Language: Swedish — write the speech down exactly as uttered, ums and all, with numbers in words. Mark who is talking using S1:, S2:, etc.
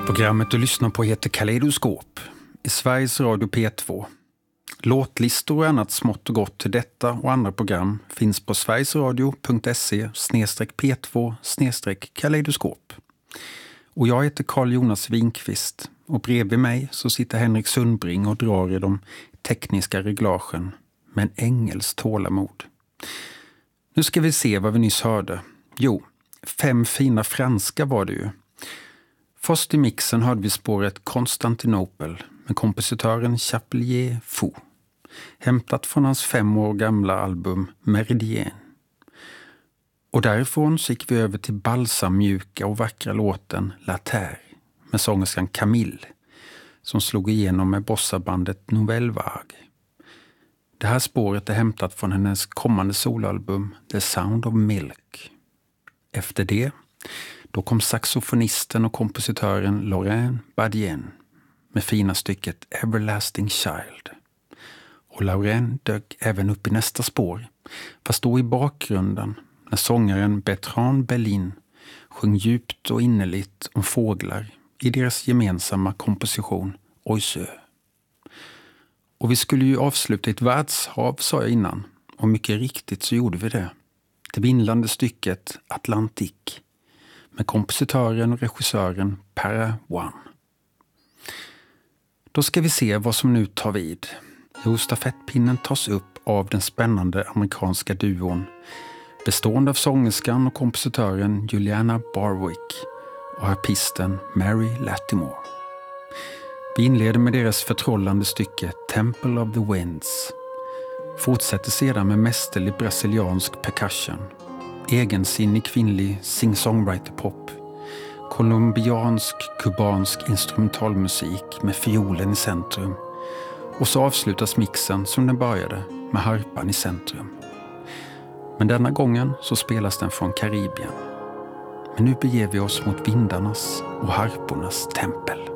S1: Programmet du lyssnar på heter Kaleidoskop i Sveriges Radio P två. Låtlistor och annat smått och gott till detta och andra program finns på sverigesradio punkt se snedstreck p två snedstreck kaleidoskop. Och jag heter Carl Jonas Winkvist och bredvid mig så sitter Henrik Sundbring och drar i de tekniska reglagen med en ängels tålamod. Nu ska vi se vad vi nyss hörde. Jo, fem fina franska var det ju. Först i mixen hörde vi spåret Konstantinopel med kompositören Chapelier Fou, hämtat från hans fem år gamla album Méridien. Och därifrån så gick vi över till balsammjuka och vackra låten La Terre med sångerskan Camille, som slog igenom med bossabandet Nouvelle Vague. Det här spåret är hämtat från hennes kommande soloalbum The Sound of Milk. Efter det Då kom saxofonisten och kompositören Laurent Badienne med fina stycket Everlasting Child. Och Laurent dök även upp i nästa spår, fast då i bakgrunden när sångaren Bertrand Belin sjöng djupt och innerligt om fåglar i deras gemensamma komposition Oiseau. Och vi skulle ju avsluta ett världshav, sa jag innan, och mycket riktigt så gjorde vi det. Det vindlande stycket Atlantique med kompositören och regissören Para One. Då ska vi se vad som nu tar vid. Jo, stafettpinnen tas upp av den spännande amerikanska duon bestående av sångerskan och kompositören Juliana Barwick och artisten Mary Latimore. Vi inleder med deras förtrollande stycke Temple of the Winds. Fortsätter sedan med mästerlig brasiliansk percussion, egensinnig kvinnlig sing-songwriter-pop, colombiansk-kubansk instrumentalmusik med fiolen i centrum, och så avslutas mixen som den började med harpan i centrum. Men denna gången så spelas den från Karibien. Men nu beger vi oss mot vindarnas och harpornas tempel.